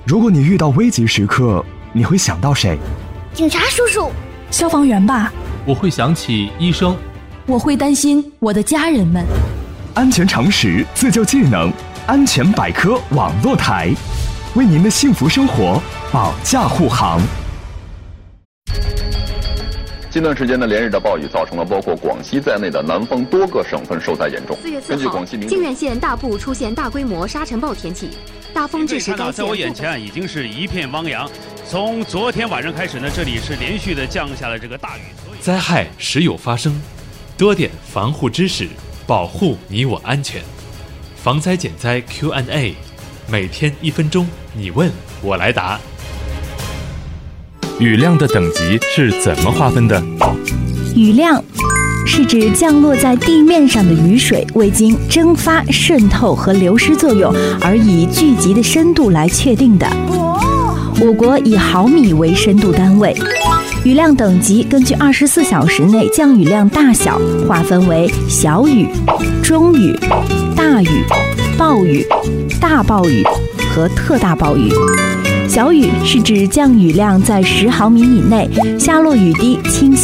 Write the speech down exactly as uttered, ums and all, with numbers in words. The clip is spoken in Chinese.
如果你遇到危急时刻，你会想到谁？ 警察叔叔。 消防员吧。 我会想起医生。 我会担心我的家人们。 安全常识，自救技能，安全百科网络台，为您的幸福生活保驾护航。 近段时间的连日的暴雨造成了包括广西在内的南方多个省份受灾严重。 四月四号，靖远县大部出现大规模沙尘暴天气，大风致使该县。 在我眼前已经是一片汪洋。从昨天晚上开始呢，这里是连续的降下了这个大雨。 灾害时有发生，多点防护知识，保护你我安全。防灾减灾 Q and A， 每天一分钟，你问我来答。雨量的等级是怎么划分的？ 雨量是指降落在地面上的雨水未经蒸发、渗透和流失作用而以聚集的深度来确定的。我国以毫米为深度单位。雨量等级根据二十四小时内降雨量大小划分为小雨、中雨、大雨、暴雨、大暴雨和特大暴雨。小雨是指降雨量在十毫米以内，下落雨滴倾